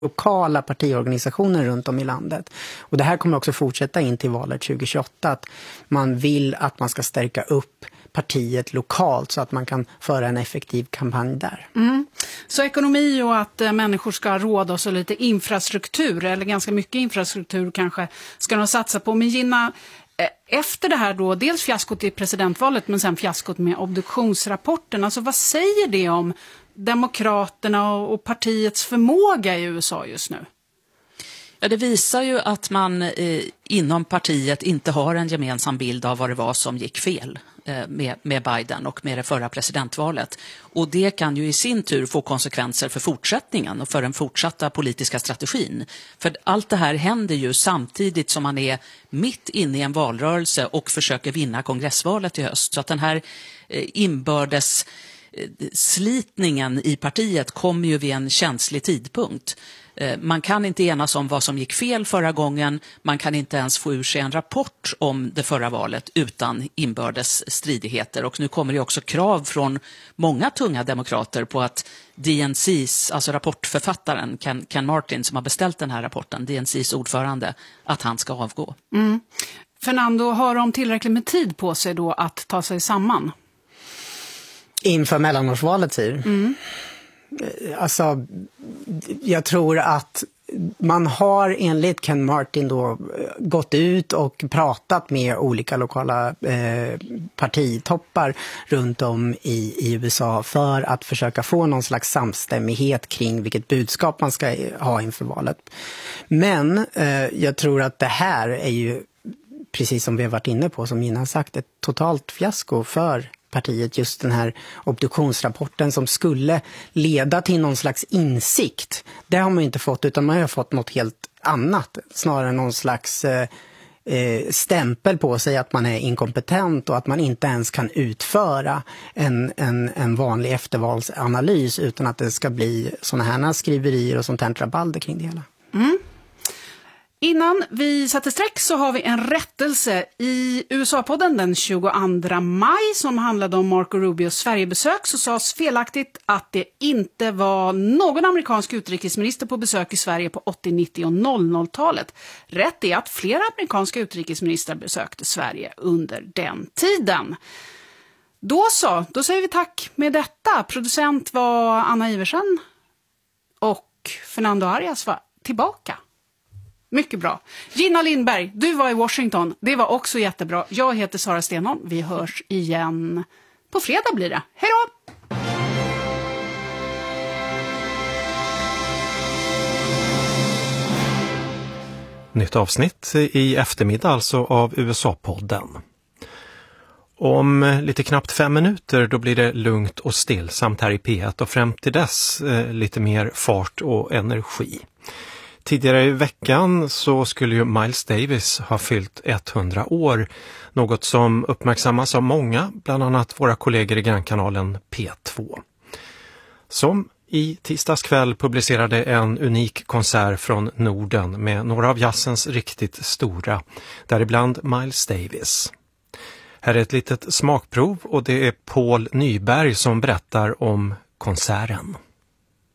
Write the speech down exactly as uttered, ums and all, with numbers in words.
lokala partiorganisationer runt om i landet. Och det här kommer också fortsätta in till valet tjugo tjugoåtta, att man vill att man ska stärka upp partiet lokalt så att man kan föra en effektiv kampanj där. Mm. Så ekonomi och att eh, människor ska råda och så lite infrastruktur, eller ganska mycket infrastruktur kanske, ska de satsa på. Men Gina, eh, efter det här då, dels fiaskot i presidentvalet men sen fiaskot med obduktionsrapporten, alltså vad säger det om demokraterna och, och partiets förmåga i U S A just nu? Ja, det visar ju att man eh, inom partiet inte har en gemensam bild av vad det var som gick fel eh, med, med Biden och med det förra presidentvalet. Och det kan ju i sin tur få konsekvenser för fortsättningen och för den fortsatta politiska strategin. För allt det här händer ju samtidigt som man är mitt inne i en valrörelse och försöker vinna kongressvalet i höst. Så att den här eh, inbördes eh, slitningen i partiet kommer ju vid en känslig tidpunkt. Man kan inte enas om vad som gick fel förra gången. Man kan inte ens få ur sig en rapport om det förra valet utan inbördes stridigheter. Och nu kommer det också krav från många tunga demokrater på att D N C:s, alltså rapportförfattaren Ken, Ken Martin som har beställt den här rapporten, D N C:s ordförande, att han ska avgå. Mm. Fernando, har de tillräckligt med tid på sig då att ta sig samman? Inför mellanårsvalet, säger mm. Alltså, jag tror att man har enligt Ken Martin då gått ut och pratat med olika lokala eh, partitoppar runt om i, i U S A för att försöka få någon slags samstämmighet kring vilket budskap man ska ha inför valet. Men eh, jag tror att det här är ju, precis som vi har varit inne på, som Gina har sagt, ett totalt fiasko för partiet, just den här obduktionsrapporten som skulle leda till någon slags insikt. Det har man inte fått, utan man har fått något helt annat. Snarare någon slags eh, stämpel på sig att man är inkompetent och att man inte ens kan utföra en, en, en vanlig eftervalsanalys utan att det ska bli såna här skriverier och sånt här rabalder kring det hela. Mm. Innan vi sätter streck så har vi en rättelse i U S A-podden den tjugoandra maj som handlade om Marco Rubios Sverigebesök. Så sades felaktigt att det inte var någon amerikansk utrikesminister på besök i Sverige på åttio-, nittio- och noll noll-talet. Rätt är att flera amerikanska utrikesministrar besökte Sverige under den tiden. Då så, då säger vi tack med detta. Producent var Anna Iversen och Fernando Arias var tillbaka. Mycket bra. Gina Lindberg, du var i Washington. Det var också jättebra. Jag heter Sara Stenholm. Vi hörs igen på fredag blir det. Hej då! Nytt avsnitt i eftermiddag alltså av U S A-podden. Om lite knappt fem minuter då blir det lugnt och stillsamt här i P ett och fram till dess eh, lite mer fart och energi. Tidigare i veckan så skulle ju Miles Davis ha fyllt hundra år, något som uppmärksammas av många, bland annat våra kollegor i grannkanalen P två. Som i tisdags kväll publicerade en unik konsert från Norden med några av jazzens riktigt stora, däribland Miles Davis. Här är ett litet smakprov och det är Paul Nyberg som berättar om konserten.